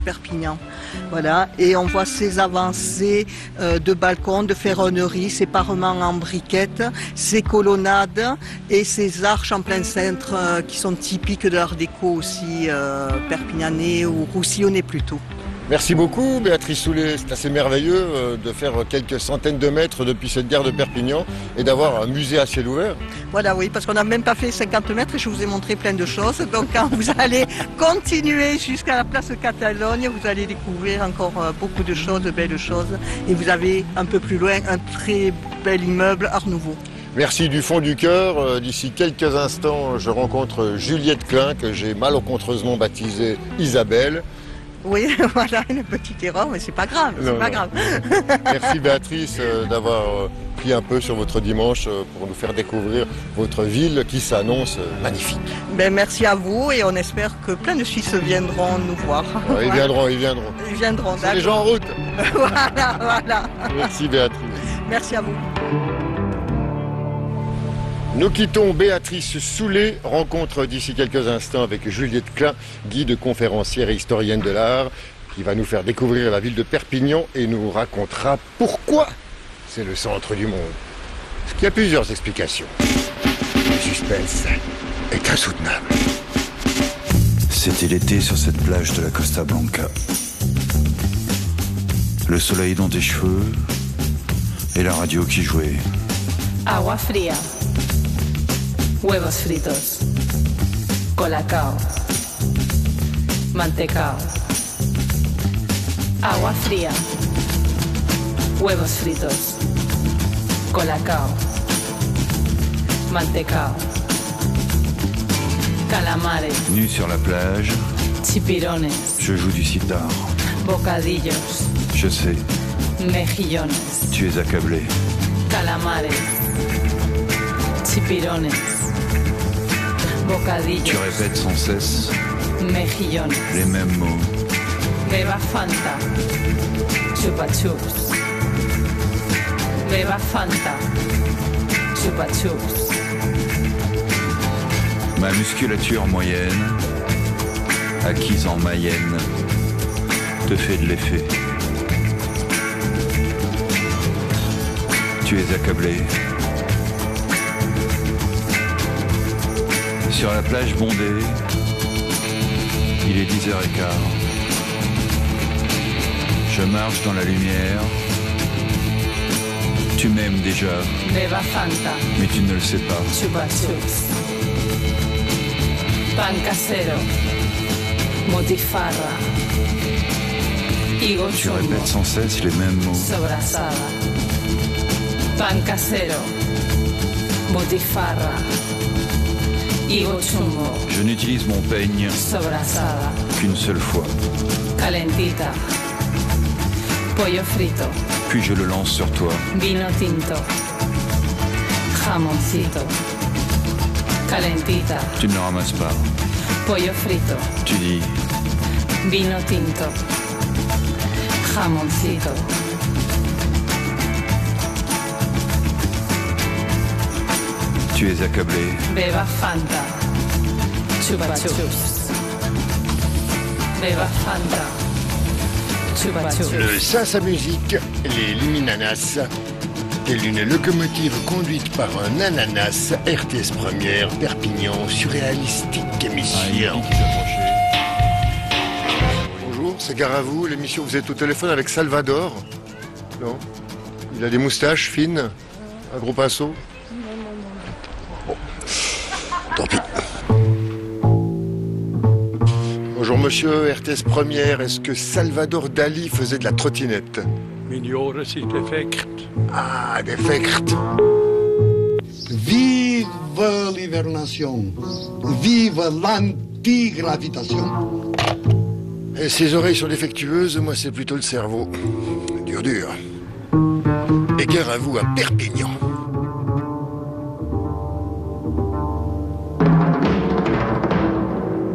Perpignan, voilà, et on voit ces avancées de balcons, de ferronnerie, ces parements en briquettes, ces colonnades et ces arches en plein cintre qui sont typiques de l'art déco aussi perpignanais ou roussillonnais plutôt. Merci beaucoup Béatrice Soulet, c'est assez merveilleux de faire quelques centaines de mètres depuis cette gare de Perpignan et d'avoir un musée à ciel ouvert. Voilà, oui, parce qu'on n'a même pas fait 50 mètres et je vous ai montré plein de choses. Donc quand vous allez continuer jusqu'à la place Catalogne, vous allez découvrir encore beaucoup de choses, de belles choses. Et vous avez un peu plus loin un très bel immeuble Art Nouveau. Merci du fond du cœur. D'ici quelques instants, je rencontre Juliette Klein, que j'ai malencontreusement baptisée Isabelle. Oui, voilà, une petite erreur, mais c'est pas grave, c'est pas grave. Merci Béatrice d'avoir pris un peu sur votre dimanche pour nous faire découvrir votre ville qui s'annonce magnifique. Ben, merci à vous et on espère que plein de Suisses viendront nous voir. Ouais, ils viendront. Ils viendront, d'accord. Les gens en route. Voilà. Merci Béatrice. Merci à vous. Nous quittons Béatrice Soulet, rencontre d'ici quelques instants avec Juliette Klein, guide conférencière et historienne de l'art, qui va nous faire découvrir la ville de Perpignan et nous racontera pourquoi c'est le centre du monde. Parce qu'il y a plusieurs explications. Le suspense est insoutenable. C'était l'été sur cette plage de la Costa Blanca. Le soleil dans tes cheveux et la radio qui jouait. Agua fría. Huevos fritos, colacao, mantecao, agua fría, huevos fritos, colacao, mantecao, calamares, Nu sur la plage, chipirones, je joue du sitar. bocadillos, Je sais, mejillones, tu es accablé. calamares, chipirones, bocadillos, Tu répètes sans cesse mejillones, les mêmes mots. beba Fanta, chupa chups, beba Fanta, chupa chups, Ma musculature moyenne, acquise en Mayenne, te fait de l'effet. Tu es accablé. Sur la plage bondée, il est 10h15. Je marche dans la lumière. Tu m'aimes déjà, beba Fanta, mais tu ne le sais pas. chupa chups, pan casero, motifarra, higo Tu chumbo, répètes sans cesse les mêmes mots. sobrasada, pan casero, motifarra, higo chumbo, Je n'utilise mon peigne sobrasada, qu'une seule fois, calentita, pollo frito, puis je le lance sur toi. vino tinto, jamoncito, calentita, Tu ne le ramasses pas. pollo frito, Tu dis, vino tinto, jamoncito, tu es accablé. beba Fanta, chupa chups, beba Fanta, chupa chups. Le Sasa Musique, les Liminanas, telle une locomotive conduite par un ananas, RTS Première, Perpignan, surréalistique émission. Bonjour, c'est Gare à vous, l'émission, vous êtes au téléphone avec Salvador. Non? Il a des moustaches fines, un gros pinceau. Bon, tant pis. Bonjour monsieur, RTS Première, est-ce que Salvador Dali faisait de la trottinette? Mignore si defect. Ah, defect. Vive l'hibernation, vive l'antigravitation. Et ses oreilles sont défectueuses, moi c'est plutôt le cerveau. Dur, dur. Et gare à vous à Perpignan. Je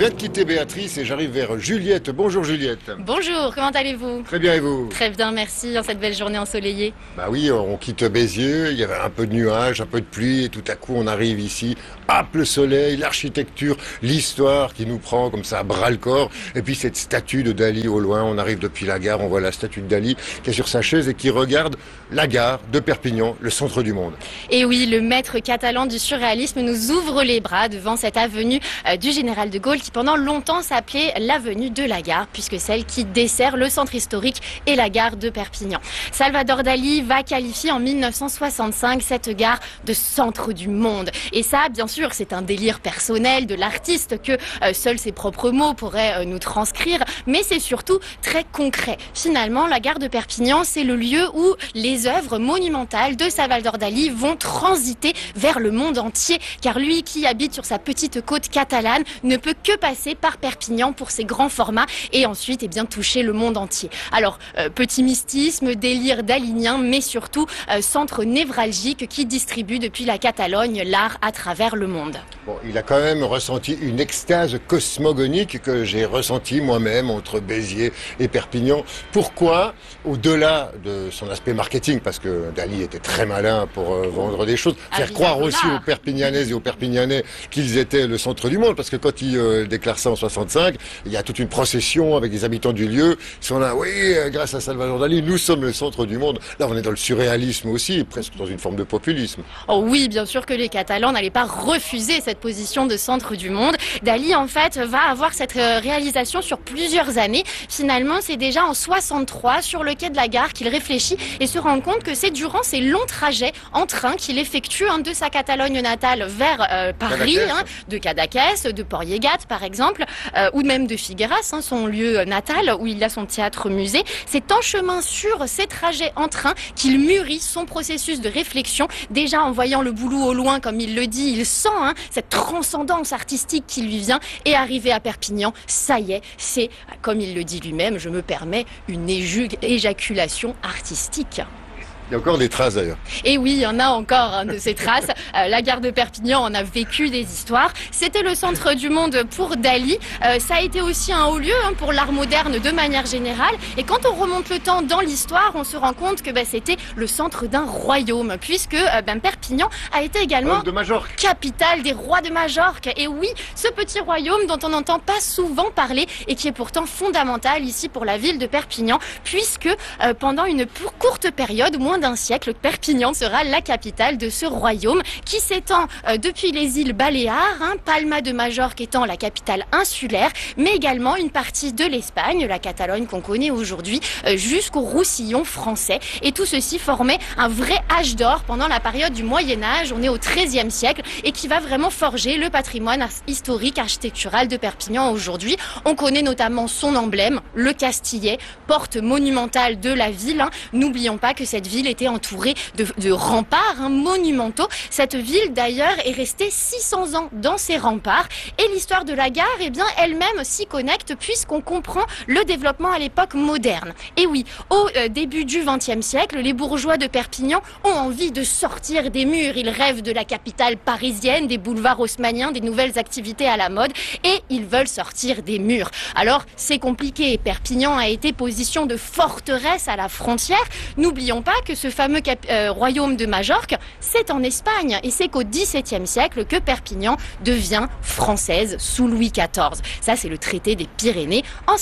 viens de quitter Béatrice et j'arrive vers Juliette. Bonjour Juliette. Bonjour, comment allez-vous? Très bien et vous? Très bien, merci, en cette belle journée ensoleillée. Bah oui, on quitte Béziers, il y avait un peu de nuages, un peu de pluie et tout à coup on arrive ici, hop, le soleil, l'architecture, l'histoire qui nous prend comme ça à bras le corps. Et puis cette statue de Dali au loin, on arrive depuis la gare, on voit la statue de Dali qui est sur sa chaise et qui regarde la gare de Perpignan, le centre du monde. Et oui, le maître catalan du surréalisme nous ouvre les bras devant cette avenue du Général de Gaulle qui pendant longtemps s'appelait l'avenue de la gare puisque celle qui dessert le centre historique et la gare de Perpignan. Salvador Dali va qualifier en 1965 cette gare de centre du monde. Et ça, bien sûr, c'est un délire personnel de l'artiste que seuls ses propres mots pourraient nous transcrire, mais c'est surtout très concret. Finalement, la gare de Perpignan, c'est le lieu où les œuvres monumentales de Salvador Dali vont transiter vers le monde entier, car lui qui habite sur sa petite côte catalane ne peut que passer par Perpignan pour ses grands formats et ensuite bien toucher le monde entier. Alors, petit mystisme, délire dalinien, mais surtout centre névralgique qui distribue depuis la Catalogne l'art à travers le monde. Bon, il a quand même ressenti une extase cosmogonique que j'ai ressentie moi-même entre Béziers et Perpignan. Pourquoi, au-delà de son aspect marketing, parce que Dali était très malin pour vendre des choses, faire croire aussi aux Perpignanaises et aux Perpignanais qu'ils étaient le centre du monde, parce que quand il déclare ça en 65, il y a toute une procession avec des habitants du lieu, ils sont là, oui, grâce à Salvador Dali, nous sommes le centre du monde. Là, on est dans le surréalisme aussi, presque dans une forme de populisme. Oh oui, bien sûr que les Catalans n'allaient pas refuser cette position de centre du monde. Dali, en fait, va avoir cette réalisation sur plusieurs années. Finalement, c'est déjà en 63, sur le quai de la gare, qu'il réfléchit et se rend compte que c'est durant ces longs trajets en train qu'il effectue de sa Catalogne natale vers Paris, de Cadaqués, de Port-Llégat, par exemple, ou même de Figueras, son lieu natal, où il a son théâtre-musée. C'est en chemin sur ces trajets en train qu'il mûrit son processus de réflexion. Déjà en voyant le boulot au loin, comme il le dit, il sent cette transcendance artistique qui lui vient. Et arrivé à Perpignan, ça y est, c'est, comme il le dit lui-même, je me permets, une éjaculation artistique. Il y a encore des traces d'ailleurs. Et oui, il y en a encore de ces traces. La gare de Perpignan en a vécu des histoires. C'était le centre du monde pour Dali. Ça a été aussi un haut lieu pour l'art moderne de manière générale. Et quand on remonte le temps dans l'histoire, on se rend compte que c'était le centre d'un royaume, puisque Perpignan a été également capitale des rois de Majorque. Et oui, ce petit royaume dont on n'entend pas souvent parler et qui est pourtant fondamental ici pour la ville de Perpignan, puisque pendant une courte période, moins d'un siècle, Perpignan sera la capitale de ce royaume qui s'étend depuis les îles Baléares, Palma de Majorque étant la capitale insulaire, mais également une partie de l'Espagne, la Catalogne qu'on connaît aujourd'hui, jusqu'au Roussillon français. Et tout ceci formait un vrai âge d'or pendant la période du Moyen-Âge, on est au XIIIe siècle, et qui va vraiment forger le patrimoine historique architectural de Perpignan aujourd'hui. On connaît notamment son emblème, le Castillet, porte monumentale de la ville. N'oublions pas que cette ville était entourée de remparts monumentaux. Cette ville d'ailleurs est restée 600 ans dans ses remparts et l'histoire de la gare elle-même s'y connecte puisqu'on comprend le développement à l'époque moderne. Et oui, au début du XXe siècle, les bourgeois de Perpignan ont envie de sortir des murs. Ils rêvent de la capitale parisienne, des boulevards haussmanniens, des nouvelles activités à la mode et ils veulent sortir des murs. Alors c'est compliqué. Perpignan a été position de forteresse à la frontière. N'oublions pas que ce fameux royaume de Majorque, c'est en Espagne et c'est qu'au XVIIe siècle que Perpignan devient française sous Louis XIV. Ça, c'est le traité des Pyrénées en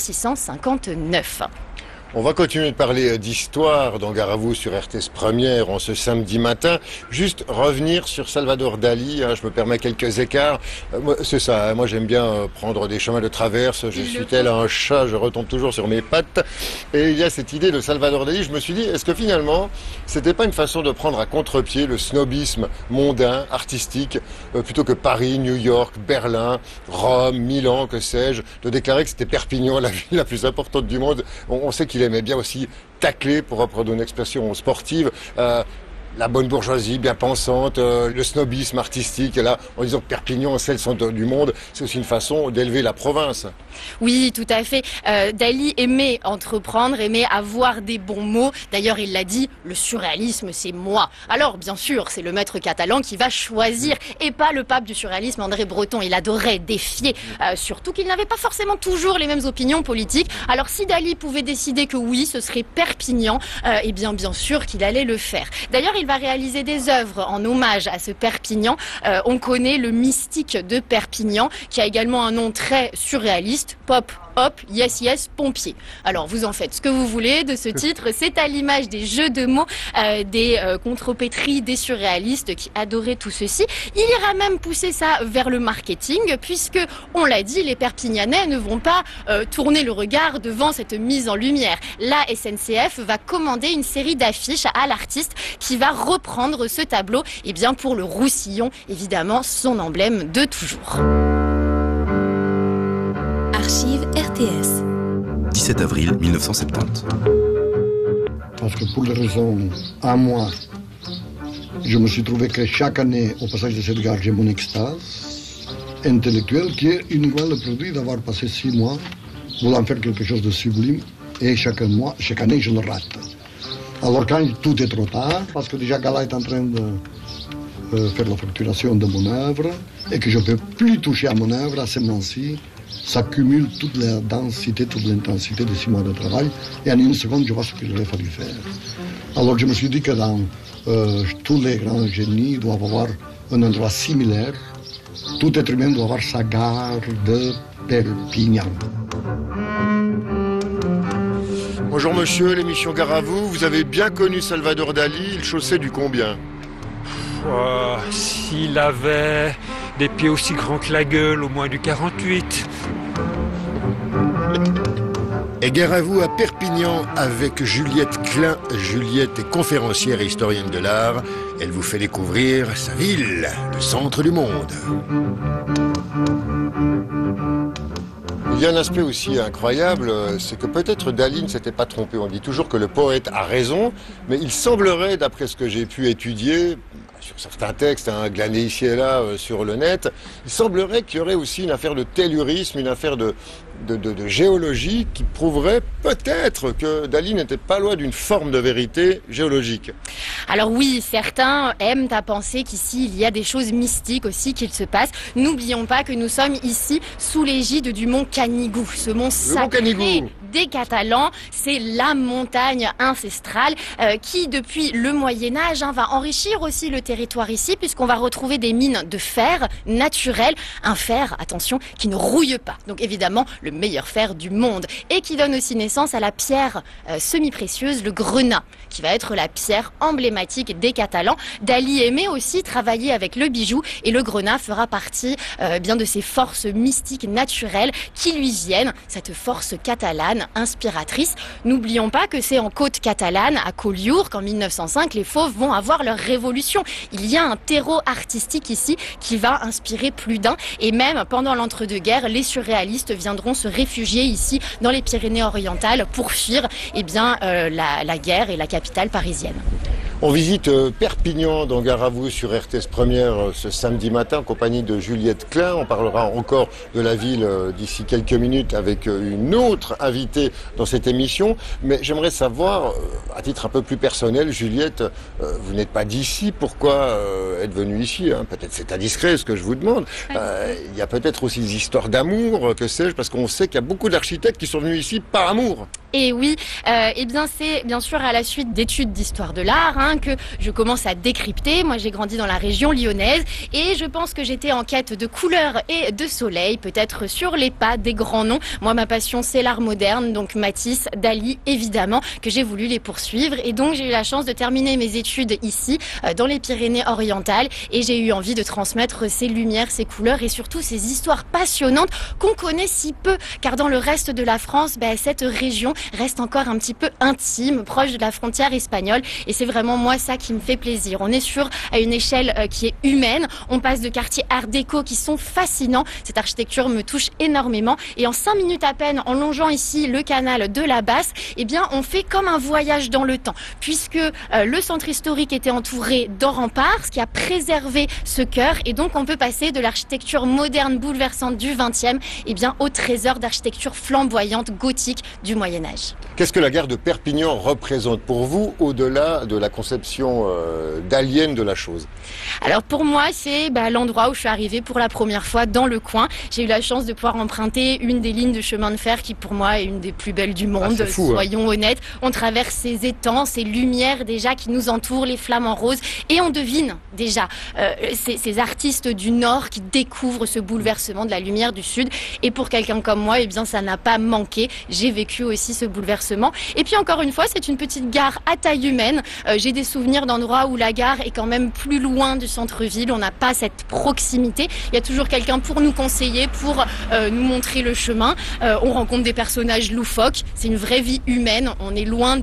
659. On va continuer de parler d'histoire dans Gare à vous sur RTS Première en ce samedi matin. Juste revenir sur Salvador Dali, je me permets quelques écarts. C'est ça, moi j'aime bien prendre des chemins de traverse, je suis tel un chat, je retombe toujours sur mes pattes. Et il y a cette idée de Salvador Dali, je me suis dit, est-ce que finalement, c'était pas une façon de prendre à contre-pied le snobisme mondain, artistique, plutôt que Paris, New York, Berlin, Rome, Milan, que sais-je, de déclarer que c'était Perpignan, la ville la plus importante du monde. On sait qu'il aimait bien aussi tacler, pour reprendre une expression sportive. la bonne bourgeoisie bien pensante, le snobisme artistique. Et là, en disant que Perpignan, c'est le centre du monde, c'est aussi une façon d'élever la province. Oui, tout à fait. Dali aimait entreprendre, aimait avoir des bons mots. D'ailleurs, il l'a dit, le surréalisme, c'est moi. Alors, bien sûr, c'est le maître catalan qui va choisir, et pas le pape du surréalisme, André Breton. Il adorait défier, surtout qu'il n'avait pas forcément toujours les mêmes opinions politiques. Alors, si Dali pouvait décider que oui, ce serait Perpignan, eh bien sûr qu'il allait le faire. D'ailleurs, il va réaliser des œuvres en hommage à ce Perpignan. On connaît le mystique de Perpignan, qui a également un nom très surréaliste, Pop, hop, yes, yes, pompier. Alors, vous en faites ce que vous voulez de ce titre. C'est à l'image des jeux de mots, des contrepétries, des surréalistes qui adoraient tout ceci. Il ira même pousser ça vers le marketing, puisque, on l'a dit, les Perpignanais ne vont pas tourner le regard devant cette mise en lumière. La SNCF va commander une série d'affiches à l'artiste qui va reprendre ce tableau, et bien pour le Roussillon, évidemment, son emblème de toujours. Archives RTS. 17 avril 1970. Parce que pour les raisons à moi, je me suis trouvé que chaque année, au passage de cette gare, j'ai mon extase intellectuelle qui est uniquement le produit d'avoir passé 6 mois voulant faire quelque chose de sublime et chaque année, je le rate. Alors quand tout est trop tard, parce que déjà Gala est en train de faire la facturation de mon œuvre et que je ne peux plus toucher à mon œuvre à ce moment-ci, s'accumule toute la densité, toute l'intensité de 6 mois de travail et en une seconde, je vois ce que j'aurais fallu faire. Alors je me suis dit que dans tous les grands génies doivent avoir un endroit similaire. Tout être humain doit avoir sa gare de Perpignan. Bonjour monsieur, l'émission Gare à vous. Vous avez bien connu Salvador Dali, il chaussait du combien? S'il avait des pieds aussi grands que la gueule, au moins du 48. Et Gare à vous à Perpignan avec Juliette Klein. Juliette est conférencière et historienne de l'art. Elle vous fait découvrir sa ville, le centre du monde. Il y a un aspect aussi incroyable, c'est que peut-être Dali ne s'était pas trompé. On dit toujours que le poète a raison, mais il semblerait, d'après ce que j'ai pu étudier, sur certains textes, glanés ici et là sur le net, il semblerait qu'il y aurait aussi une affaire de tellurisme, une affaire de géologie qui prouverait peut-être que Dali n'était pas loin d'une forme de vérité géologique. Alors oui, certains aiment à penser qu'ici il y a des choses mystiques aussi qu'il se passe. N'oublions pas que nous sommes ici sous l'égide du mont Canigou, ce mont sacré des Catalans. C'est la montagne ancestrale qui, depuis le Moyen-Âge, va enrichir aussi le territoire ici, puisqu'on va retrouver des mines de fer naturel, un fer, attention, qui ne rouille pas. Donc évidemment, le meilleur fer du monde, et qui donne aussi naissance à la pierre semi-précieuse, le grenat, qui va être la pierre emblématique des Catalans. Dali aimait aussi travailler avec le bijou, et le grenat fera partie bien de ces forces mystiques naturelles qui lui viennent, cette force catalane inspiratrice. N'oublions pas que c'est en côte catalane, à Collioure, qu'en 1905, les Fauves vont avoir leur révolution. Il y a un terreau artistique ici qui va inspirer plus d'un, et même pendant l'entre-deux-guerres, les surréalistes viendront se réfugier ici dans les Pyrénées-Orientales pour fuir la guerre et la capitale parisienne. On visite Perpignan dans Gare à vous sur RTS Première ce samedi matin en compagnie de Juliette Klein. On parlera encore de la ville d'ici quelques minutes avec une autre invitée dans cette émission. Mais j'aimerais savoir, à titre un peu plus personnel, Juliette, vous n'êtes pas d'ici. Pourquoi être venue ici, Peut-être c'est indiscret ce que je vous demande. Il y a peut-être aussi des histoires d'amour, que sais-je, parce qu'on sait qu'il y a beaucoup d'architectes qui sont venus ici par amour. Et oui, eh bien c'est bien sûr à la suite d'études d'histoire de l'art que je commence à décrypter. Moi j'ai grandi dans la région lyonnaise et je pense que j'étais en quête de couleurs et de soleil, peut-être sur les pas des grands noms. Moi ma passion c'est l'art moderne, donc Matisse, Dali évidemment, que j'ai voulu les poursuivre, et donc j'ai eu la chance de terminer mes études ici dans les Pyrénées-Orientales, et j'ai eu envie de transmettre ces lumières, ces couleurs et surtout ces histoires passionnantes qu'on connaît si peu, car dans le reste de la France, cette région reste encore un petit peu intime, proche de la frontière espagnole. Et c'est vraiment moi ça qui me fait plaisir. On est sur une échelle qui est humaine. On passe de quartiers art déco qui sont fascinants. Cette architecture me touche énormément. Et en 5 minutes à peine, en longeant ici le canal de la Basse, eh bien, on fait comme un voyage dans le temps. Puisque le centre historique était entouré d'un rempart, ce qui a préservé ce cœur. Et donc, on peut passer de l'architecture moderne bouleversante du XXe, eh bien, au trésor d'architecture flamboyante gothique du Moyen-Âge. Qu'est-ce que la gare de Perpignan représente pour vous, au-delà de la conception d'alien de la chose? Alors pour moi, c'est l'endroit où je suis arrivée pour la première fois dans le coin. J'ai eu la chance de pouvoir emprunter une des lignes de chemin de fer qui pour moi est une des plus belles du monde. C'est fou, soyons honnêtes. On traverse ces étangs, ces lumières déjà qui nous entourent, les flammes en rose, et on devine déjà ces artistes du Nord qui découvrent ce bouleversement de la lumière du Sud. Et pour quelqu'un comme moi, eh bien ça n'a pas manqué. J'ai vécu aussi ce bouleversement. Et puis encore une fois, c'est une petite gare à taille humaine. J'ai des souvenirs d'endroits où la gare est quand même plus loin du centre-ville. On n'a pas cette proximité. Il y a toujours quelqu'un pour nous conseiller, pour nous montrer le chemin. On rencontre des personnages loufoques. C'est une vraie vie humaine. On est loin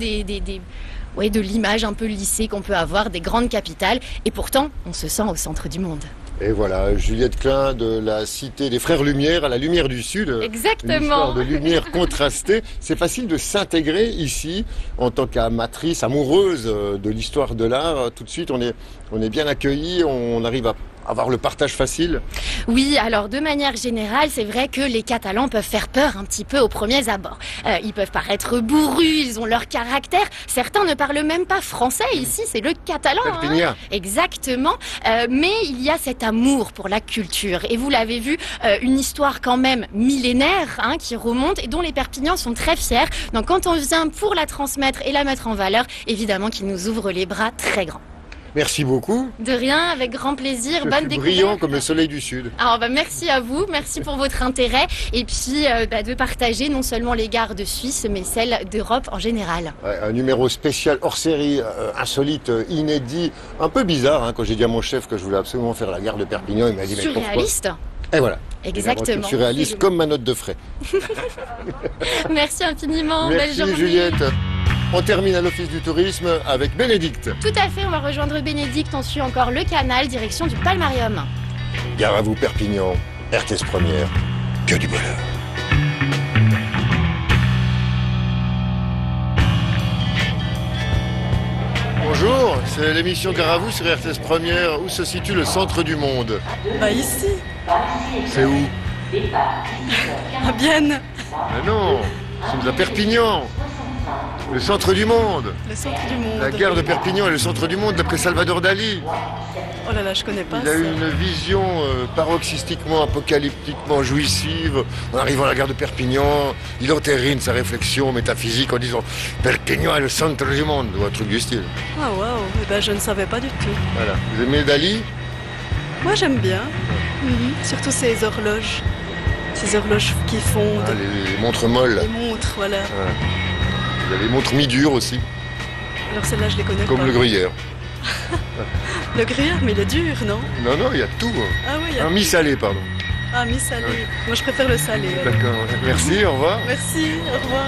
de l'image un peu lissée qu'on peut avoir des grandes capitales. Et pourtant, on se sent au centre du monde. Et voilà, Juliette Klein de la cité des Frères Lumière à la lumière du Sud. Exactement. Une histoire de lumière contrastée. C'est facile de s'intégrer ici en tant qu'amatrice, amoureuse de l'histoire de l'art. Tout de suite, on est bien accueillis, on arrive à avoir le partage facile. Oui, alors de manière générale, c'est vrai que les Catalans peuvent faire peur un petit peu aux premiers abords. Ils peuvent paraître bourrus, ils ont leur caractère. Certains ne parlent même pas français. Ici, c'est le catalan. Perpignan. Exactement. Mais il y a cet amour pour la culture. Et vous l'avez vu, une histoire quand même millénaire qui remonte et dont les Perpignans sont très fiers. Donc quand on vient pour la transmettre et la mettre en valeur, évidemment qu'ils nous ouvrent les bras très grands. Merci beaucoup. De rien, avec grand plaisir. Bonne découverte. Brillant comme le soleil du Sud. Alors merci à vous, merci pour votre intérêt et puis de partager non seulement les gares de Suisse mais celles d'Europe en général. Ouais, un numéro spécial hors série, insolite, inédit, un peu bizarre quand j'ai dit à mon chef que je voulais absolument faire la gare de Perpignan, il m'a dit mais pourquoi ? Surréaliste. Et voilà. Exactement. Surréaliste comme ma note de frais. Merci infiniment. Merci belle journée. Juliette. On termine à l'Office du tourisme avec Bénédicte. Tout à fait, on va rejoindre Bénédicte, on suit encore le canal, direction du Palmarium. Gare à vous Perpignan, RTS Première, que du bonheur. Bonjour, c'est l'émission Gare à vous sur RTS Première. Où se situe le centre du monde? Ici. C'est où? À Bienne. Mais non, nous sommes à Perpignan. Le centre du monde. Le centre du monde. La gare de Perpignan est le centre du monde d'après Salvador Dali. Oh là là, je connais pas Il a ça. eu une vision paroxystiquement, apocalyptiquement jouissive. En arrivant à la gare de Perpignan, il entérine sa réflexion métaphysique en disant « Perpignan est le centre du monde » ou un truc du style. Ah waouh, eh ben, je ne savais pas du tout. Voilà. Vous aimez Dali? Moi j'aime bien. Surtout ces horloges. Ces horloges qui fondent. Ah, les montres molles. Les montres, voilà. Ouais. Il y a les montres mi-dures aussi. Alors celle-là, je les connais Comme pas. le gruyère. Le gruyère, mais il est dur, non? Non, non, il y a tout. Ah oui, il y a Un mi-salé, pardon. Ah, mi-salé. Ouais. Moi, je préfère le salé. alors. D'accord. Merci, au revoir. Merci, au revoir.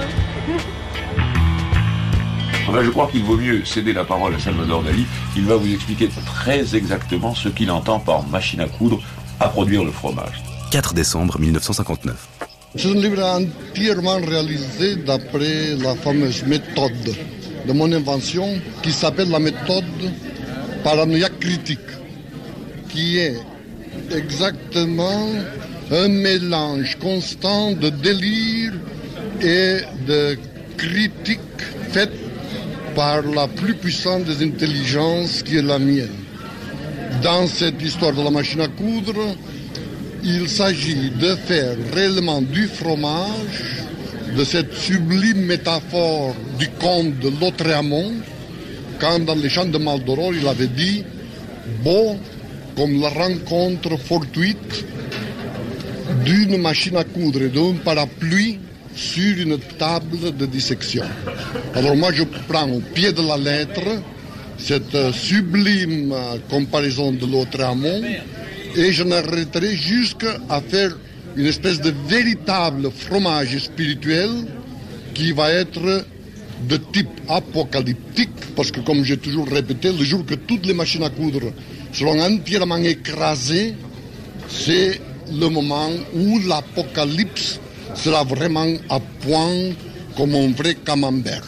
Enfin, je crois qu'il vaut mieux céder la parole à Salvador Dali. Il va vous expliquer très exactement ce qu'il entend par machine à coudre à produire le fromage. 4 décembre 1959. C'est un livre entièrement réalisé d'après la fameuse méthode de mon invention qui s'appelle la méthode paranoïaque critique, qui est exactement un mélange constant de délire et de critique faite par la plus puissante des intelligences qui est la mienne. Dans cette histoire de la machine à coudre, il s'agit de faire réellement du fromage, de cette sublime métaphore du conte de Lautréamont, quand dans les champs de Maldoror, il avait dit « beau comme la rencontre fortuite d'une machine à coudre et d'un parapluie sur une table de dissection ». Alors moi, je prends au pied de la lettre cette sublime comparaison de Lautréamont et je n'arrêterai jusqu'à faire une espèce de véritable fromage spirituel qui va être de type apocalyptique, parce que comme j'ai toujours répété, le jour que toutes les machines à coudre seront entièrement écrasées, c'est le moment où l'apocalypse sera vraiment à point comme un vrai camembert.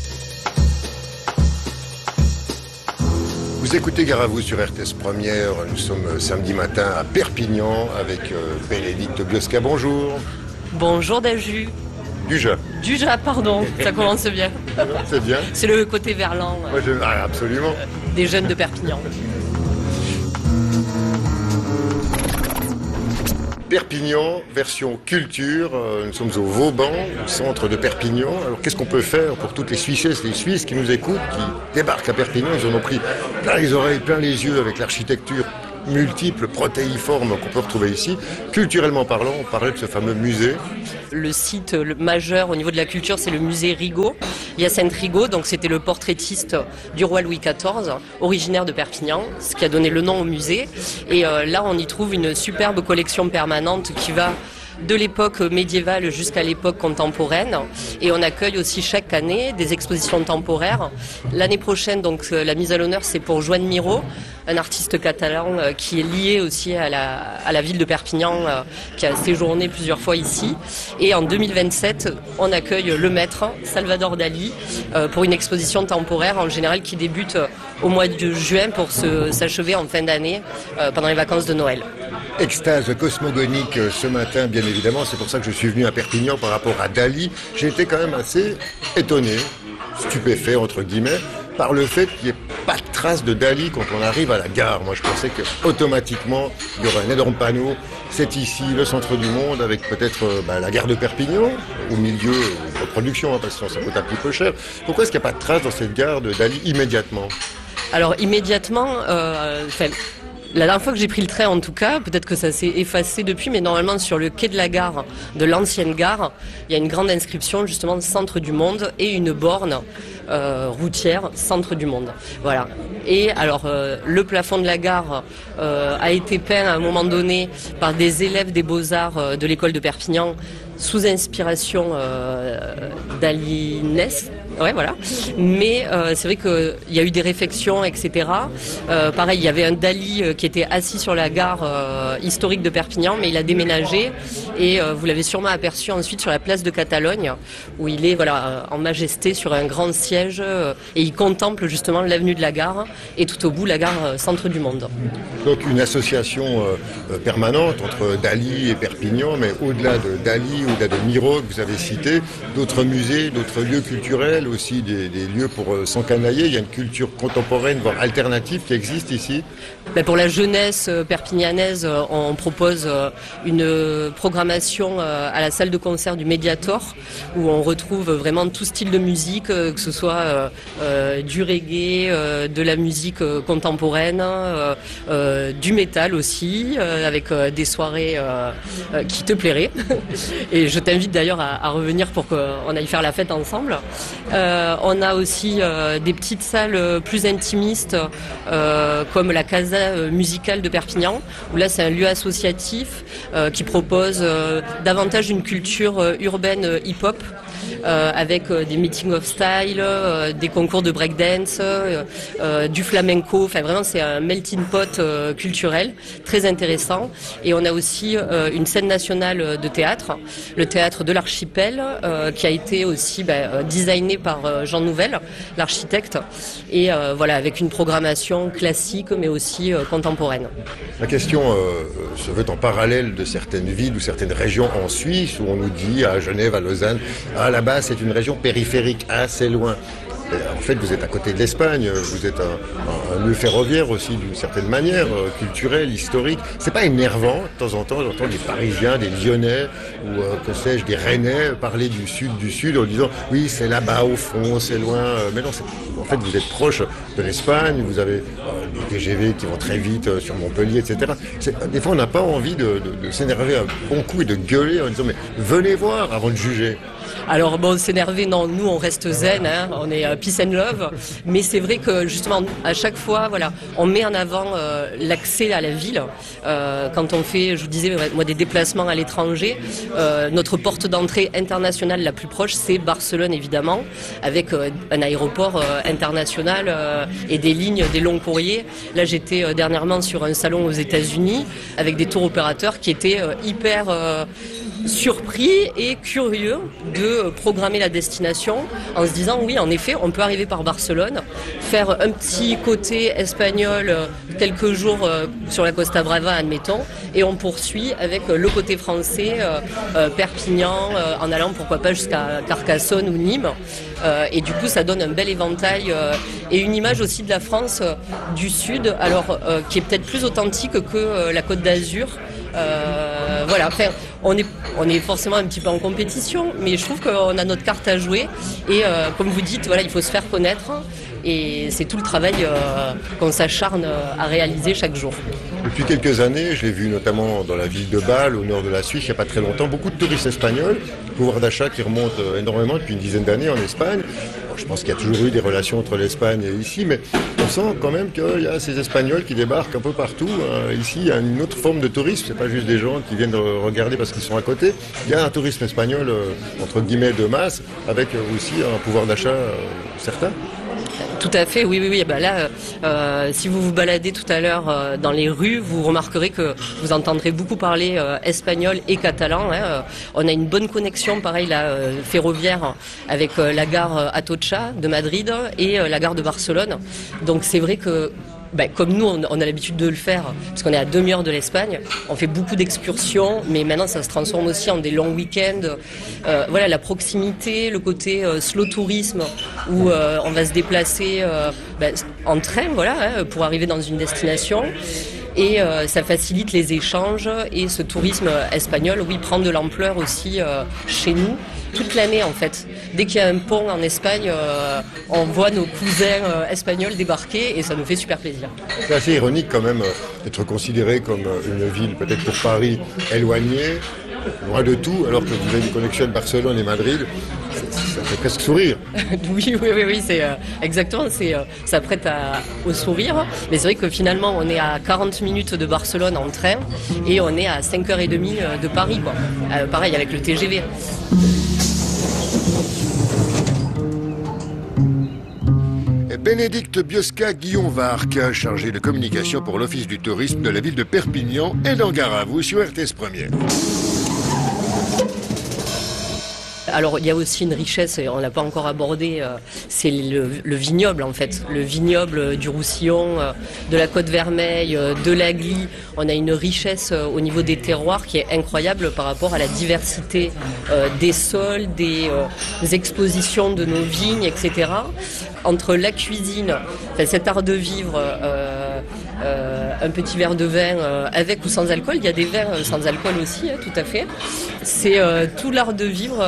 Vous écoutez Gare à vous sur RTS Première. Nous sommes samedi matin à Perpignan avec Bénédicte Biosca. Bonjour. Bonjour Daju. Duja, pardon, ça commence bien. C'est bien. C'est le côté verlan. Absolument. Des jeunes de Perpignan. Perpignan, version culture. Nous sommes au Vauban, au centre de Perpignan. Alors qu'est-ce qu'on peut faire pour toutes les Suissesses, les Suisses qui nous écoutent, qui débarquent à Perpignan? Ils en ont pris plein les oreilles, plein les yeux avec l'architecture multiple, protéiforme qu'on peut retrouver ici. Culturellement parlant, on parlait de ce fameux musée. Le site majeur au niveau de la culture, c'est le musée Rigaud, Hyacinthe Rigaud. Donc c'était le portraitiste du roi Louis XIV, originaire de Perpignan, ce qui a donné le nom au musée. Et là, on y trouve une superbe collection permanente qui va de l'époque médiévale jusqu'à l'époque contemporaine, et on accueille aussi chaque année des expositions temporaires. L'année prochaine, donc la mise à l'honneur, c'est pour Joan Miró, un artiste catalan qui est lié aussi à la ville de Perpignan, qui a séjourné plusieurs fois ici. Et en 2027, on accueille le maître Salvador Dali pour une exposition temporaire en général qui débute au mois de juin pour s'achever en fin d'année pendant les vacances de Noël. Extase cosmogonique ce matin, bien évidemment. C'est pour ça que je suis venu à Perpignan par rapport à Dali. J'ai été quand même assez étonné, stupéfait entre guillemets, par le fait qu'il n'y ait pas de trace de Dali quand on arrive à la gare. Moi, je pensais qu'automatiquement, il y aurait un énorme panneau. C'est ici, le centre du monde, avec peut-être la gare de Perpignan, au milieu de production, parce que ça coûte un petit peu cher. Pourquoi est-ce qu'il n'y a pas de trace dans cette gare de Dali immédiatement? Alors, immédiatement, la dernière fois que j'ai pris le train, en tout cas, peut-être que ça s'est effacé depuis, mais normalement sur le quai de la gare, de l'ancienne gare, il y a une grande inscription justement centre du monde et une borne routière centre du monde. Voilà. Et alors le plafond de la gare a été peint à un moment donné par des élèves des Beaux-Arts de l'école de Perpignan sous inspiration d'Alinès. Ouais, voilà. Mais c'est vrai qu'il y a eu des réflexions, etc. Pareil, il y avait un Dali qui était assis sur la gare historique de Perpignan, mais il a déménagé. Et vous l'avez sûrement aperçu ensuite sur la place de Catalogne, où il est en majesté sur un grand siège et il contemple justement l'avenue de la gare et tout au bout la gare centre du monde. Donc une association permanente entre Dali et Perpignan, mais au-delà de Dali, au-delà de Miró que vous avez cité, d'autres musées, d'autres lieux culturels, aussi des lieux pour s'encanailler. Il y a une culture contemporaine, voire alternative qui existe ici. Pour la jeunesse perpignanaise, on propose une programmation à la salle de concert du Mediator, où on retrouve vraiment tout style de musique, que ce soit du reggae, de la musique contemporaine, du métal aussi, avec des soirées qui te plairaient. Et je t'invite d'ailleurs à revenir pour qu'on aille faire la fête ensemble. On a aussi des petites salles plus intimistes, comme la Casa musicale de Perpignan, où là c'est un lieu associatif qui propose davantage une culture urbaine hip-hop, avec des meetings of style, des concours de breakdance, du flamenco. Enfin vraiment c'est un melting pot culturel très intéressant. Et on a aussi une scène nationale de théâtre, le théâtre de l'Archipel, qui a été aussi designé par Jean Nouvel, l'architecte, et voilà, avec une programmation classique mais aussi contemporaine. La question se veut en parallèle de certaines villes ou certaines régions en Suisse, où on nous dit à Genève, à Lausanne, là-bas c'est une région périphérique, assez loin. En fait, vous êtes à côté de l'Espagne, vous êtes un lieu ferroviaire aussi d'une certaine manière, culturel, historique. C'est pas énervant, de temps en temps, j'entends des Parisiens, des Lyonnais, ou que sais-je, des Rennais parler du sud, en disant oui, c'est là-bas au fond, c'est loin. Mais non, en fait, vous êtes proche de l'Espagne, vous avez des TGV qui vont très vite sur Montpellier, etc. Des fois, on n'a pas envie de s'énerver un bon coup et de gueuler en disant mais venez voir avant de juger. Alors bon, s'énerver, non, nous on reste zen, hein, on est peace and love, mais c'est vrai que justement à chaque fois, voilà, on met en avant l'accès à la ville. Quand on fait, je vous disais, moi des déplacements à l'étranger, notre porte d'entrée internationale la plus proche, c'est Barcelone évidemment, avec un aéroport international et des lignes, des longs courriers. Là, j'étais dernièrement sur un salon aux États-Unis avec des tours opérateurs qui étaient hyper surpris et curieux de programmer la destination en se disant oui, en effet, on peut arriver par Barcelone, faire un petit côté espagnol quelques jours sur la Costa Brava, admettons, et on poursuit avec le côté français, Perpignan, en allant pourquoi pas jusqu'à Carcassonne ou Nîmes. Et du coup, ça donne un bel éventail et une image aussi de la France du Sud, alors qui est peut-être plus authentique que la Côte d'Azur. Voilà, enfin, on est forcément un petit peu en compétition, mais je trouve qu'on a notre carte à jouer et comme vous dites, voilà, il faut se faire connaître et c'est tout le travail qu'on s'acharne à réaliser chaque jour. Depuis quelques années, je l'ai vu notamment dans la ville de Bâle, au nord de la Suisse, il n'y a pas très longtemps, beaucoup de touristes espagnols, pouvoir d'achat qui remonte énormément depuis une dizaine d'années en Espagne. Bon, je pense qu'il y a toujours eu des relations entre l'Espagne et ici, mais on sent quand même qu'il y a ces Espagnols qui débarquent un peu partout. Ici, il y a une autre forme de tourisme, c'est pas juste des gens qui viennent regarder parce qu'ils sont à côté. Il y a un tourisme espagnol, entre guillemets, de masse, avec aussi un pouvoir d'achat certain. Tout à fait, oui. Bah là, si vous vous baladez tout à l'heure dans les rues, vous remarquerez que vous entendrez beaucoup parler espagnol et catalan. Hein. On a une bonne connexion, pareil, là, ferroviaire avec la gare Atocha de Madrid et la gare de Barcelone. Donc c'est vrai que comme nous, on a l'habitude de le faire, parce qu'on est à 2 heures de l'Espagne, on fait beaucoup d'excursions, mais maintenant ça se transforme aussi en des longs week-ends. Voilà, la proximité, le côté slow tourisme, où on va se déplacer en train, voilà, hein, pour arriver dans une destination. Et ça facilite les échanges et ce tourisme espagnol, oui, prend de l'ampleur aussi chez nous. Toute l'année en fait. Dès qu'il y a un pont en Espagne, on voit nos cousins espagnols débarquer et ça nous fait super plaisir. C'est assez ironique quand même d'être considéré comme une ville, peut-être pour Paris, éloignée, loin de tout, alors que vous avez une connexion avec Barcelone et Madrid. Ça fait presque sourire. Oui, c'est exactement, ça prête au sourire. Mais c'est vrai que finalement, on est à 40 minutes de Barcelone en train et on est à 5h30 de Paris, quoi. Pareil avec le TGV. Bénédicte Biosca-Guillon-Varc, chargée de communication pour l'Office du tourisme de la ville de Perpignan et d'Angaravou sur RTS Première. Alors il y a aussi une richesse, et on ne l'a pas encore abordé, c'est le vignoble en fait. Le vignoble du Roussillon, de la Côte-Vermeille, de l'Agly. On a une richesse au niveau des terroirs qui est incroyable par rapport à la diversité des sols, des expositions de nos vignes, etc. Entre la cuisine, cet art de vivre, un petit verre de vin avec ou sans alcool, il y a des vins sans alcool aussi, hein, tout à fait. C'est tout l'art de vivre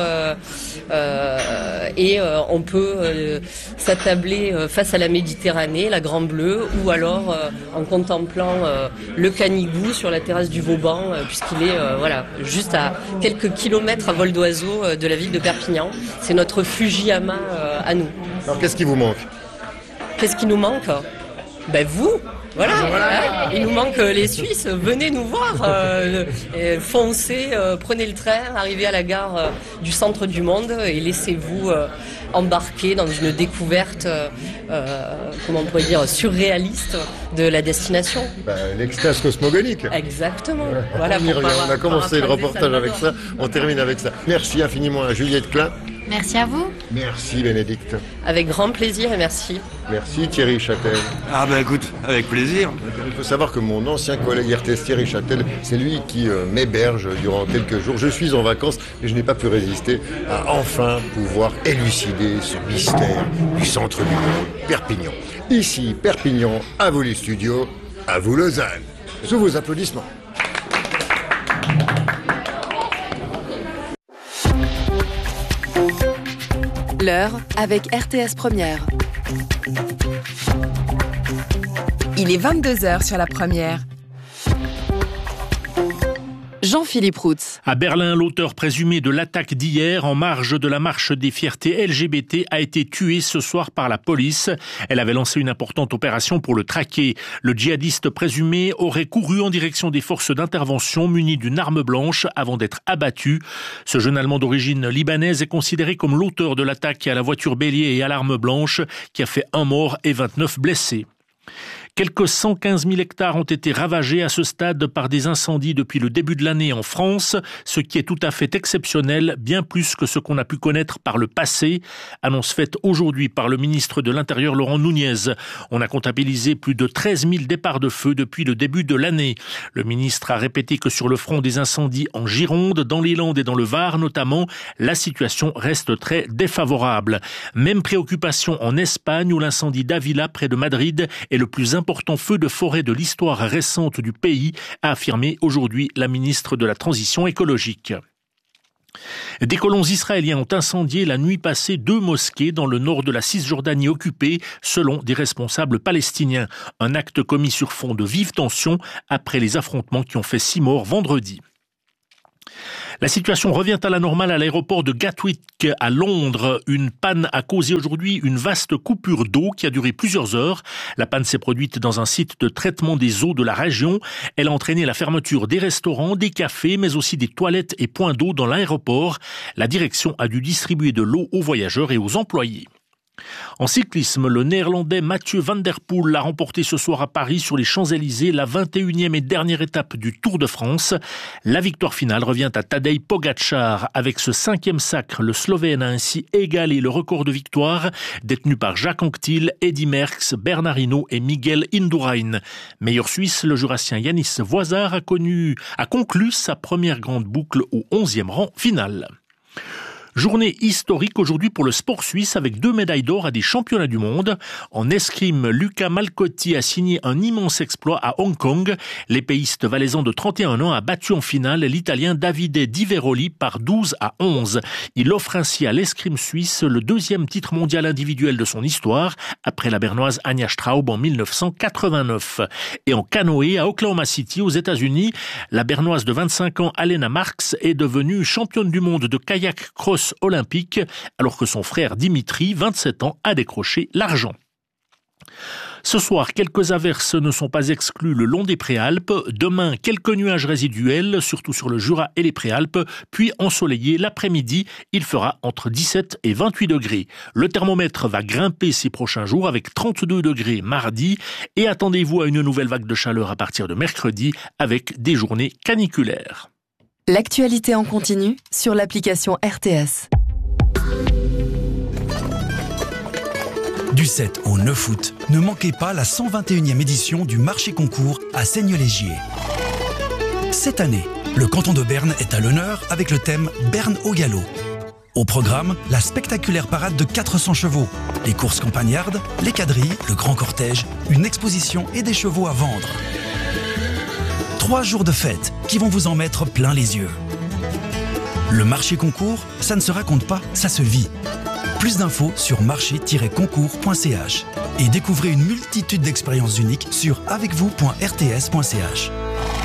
et on peut s'attabler face à la Méditerranée, la Grande Bleue, ou alors en contemplant le Canigou sur la terrasse du Vauban, puisqu'il est juste à quelques kilomètres à vol d'oiseau de la ville de Perpignan. C'est notre Fujiyama à nous. Alors qu'est-ce qui vous manque ? Qu'est-ce qui nous manque ? Vous. Voilà. Il nous manque les Suisses. Venez nous voir, foncez, prenez le train, arrivez à la gare du centre du monde et laissez-vous embarquer dans une découverte, comment on pourrait dire, surréaliste de la destination. L'extase cosmogonique. Exactement. Ouais. Voilà, on a commencé le reportage avec ça, on termine avec ça. Merci infiniment à Juliette Klein. Merci à vous. Merci Bénédicte. Avec grand plaisir et merci. Merci Thierry Châtel. Écoute, avec plaisir. Il faut savoir que mon ancien collègue RTS Thierry Châtel, c'est lui qui m'héberge durant quelques jours. Je suis en vacances et je n'ai pas pu résister à enfin pouvoir élucider ce mystère du centre du monde, Perpignan. Ici, Perpignan, à vous les studios, à vous Lausanne. Sous vos applaudissements. L'heure avec RTS Première. Il est 22h sur la Première. Jean-Philippe Routz. À Berlin, l'auteur présumé de l'attaque d'hier en marge de la marche des fiertés LGBT a été tué ce soir par la police. Elle avait lancé une importante opération pour le traquer. Le djihadiste présumé aurait couru en direction des forces d'intervention munies d'une arme blanche avant d'être abattu. Ce jeune Allemand d'origine libanaise est considéré comme l'auteur de l'attaque à la voiture bélier et à l'arme blanche qui a fait 1 mort et 29 blessés. Quelques 115 000 hectares ont été ravagés à ce stade par des incendies depuis le début de l'année en France, ce qui est tout à fait exceptionnel, bien plus que ce qu'on a pu connaître par le passé. Annonce faite aujourd'hui par le ministre de l'Intérieur Laurent Nunez. On a comptabilisé plus de 13 000 départs de feu depuis le début de l'année. Le ministre a répété que sur le front des incendies en Gironde, dans les Landes et dans le Var notamment, la situation reste très défavorable. Même préoccupation en Espagne où l'incendie d'Avila près de Madrid est le plus important feu de forêt de l'histoire récente du pays, a affirmé aujourd'hui la ministre de la Transition écologique. Des colons israéliens ont incendié la nuit passée 2 mosquées dans le nord de la Cisjordanie occupée, selon des responsables palestiniens. Un acte commis sur fond de vives tensions après les affrontements qui ont fait 6 morts vendredi. La situation revient à la normale à l'aéroport de Gatwick à Londres. Une panne a causé aujourd'hui une vaste coupure d'eau qui a duré plusieurs heures. La panne s'est produite dans un site de traitement des eaux de la région. Elle a entraîné la fermeture des restaurants, des cafés, mais aussi des toilettes et points d'eau dans l'aéroport. La direction a dû distribuer de l'eau aux voyageurs et aux employés. En cyclisme, le néerlandais Mathieu van der Poel a remporté ce soir à Paris sur les Champs-Élysées la 21e et dernière étape du Tour de France. La victoire finale revient à Tadej Pogačar. Avec ce 5e sacre, le Slovène a ainsi égalé le record de victoire détenu par Jacques Anquetil, Eddy Merckx, Bernard Hinault et Miguel Indurain. Meilleur Suisse, le Jurassien Yanis Voisard a conclu sa première grande boucle au 11e rang final. Journée historique aujourd'hui pour le sport suisse avec 2 médailles d'or à des championnats du monde. En escrime, Luca Malcotti a signé un immense exploit à Hong Kong. L'épéiste valaisan de 31 ans a battu en finale l'Italien Davide Di Veroli par 12-11. Il offre ainsi à l'escrime suisse le 2e titre mondial individuel de son histoire, après la bernoise Anja Straub en 1989. Et en canoë à Oklahoma City aux États-Unis, la bernoise de 25 ans Alena Marks est devenue championne du monde de kayak cross olympique, alors que son frère Dimitri, 27 ans, a décroché l'argent. Ce soir, quelques averses ne sont pas exclues le long des Préalpes. Demain, quelques nuages résiduels, surtout sur le Jura et les Préalpes, puis ensoleillé l'après-midi. Il fera entre 17 et 28 degrés. Le thermomètre va grimper ces prochains jours avec 32 degrés mardi et attendez-vous à une nouvelle vague de chaleur à partir de mercredi avec des journées caniculaires. L'actualité en continu sur l'application RTS. Du 7 au 9 août, ne manquez pas la 121e édition du marché concours à Seignelay-Gier. Cette année, le canton de Berne est à l'honneur avec le thème Berne au galop. Au programme, la spectaculaire parade de 400 chevaux, les courses campagnardes, les quadrilles, le grand cortège, une exposition et des chevaux à vendre. 3 jours de fête qui vont vous en mettre plein les yeux. Le marché concours, ça ne se raconte pas, ça se vit. Plus d'infos sur marché-concours.ch et découvrez une multitude d'expériences uniques sur avecvous.rts.ch.